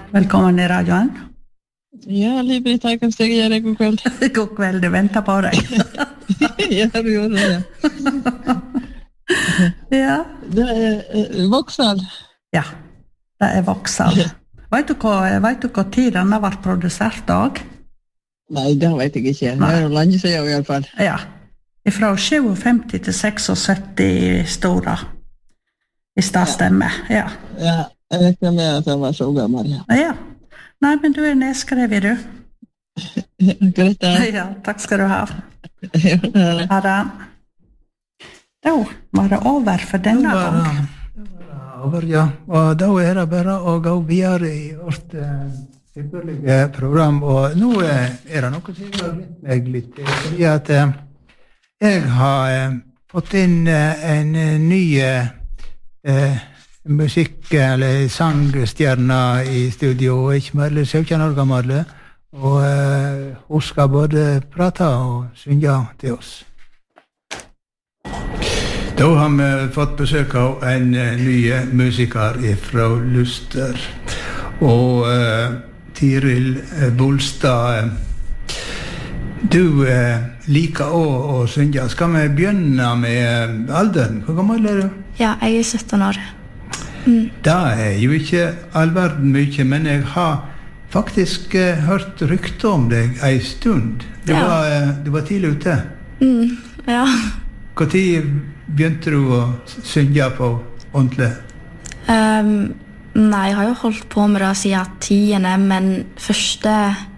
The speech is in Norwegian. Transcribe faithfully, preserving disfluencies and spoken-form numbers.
Velkommen i radioen. Ja, Liv-Britt, jeg kan stikke gjøre god kveld. God kveld, du venter på deg. Ja, du gjorde det, ja. Ja. Det er uh, Vauxhall. Ja, det er Vauxhall. Vet du hva, vet du hva tid den har vært produsert dag? Nei, det vet jeg ikke. Det er jo lenge siden i alle fall. Ja, fra femtisju til syttiseks står det. Hvis det stemmer, ja. Ja, jeg regner med at jeg var så gammel, ja. Ja. Nei, men du er nedskrevet, du. Greit, da. Ja, takk skal du ha. Ja, Ha det. Da var det over for denne gang. Over, ja. Og da er det bare å gå videre i vårt uh, ypperlige program. Og nå uh, er det noe som jeg har glemt meg litt. Fordi at uh, jeg har uh, fått inn uh, en uh, ny uh, musikk- eller sangstjerne i studio. Ikke mer enn sytten år gammel. Og uh, hun skal både prate og synge til oss. Da har vi fått besøk av en uh, ny musiker fra Luster, og uh, Tiril uh, Bolstad. Uh, du uh, liker også å synge. Skal vi begynne med uh, alderen? Hvor gammel er du? Ja, jeg er sytten år. Mm. Det er jo ikke all verden mye, men jeg har faktisk uh, hørt rykte om deg en stund. Du, Ja. var, uh, du var tidlig ute. Mm, ja. Hvor tid begynte du å synge på ordentlig? Um, nei, jeg har jo holdt på med det siden tiende, men første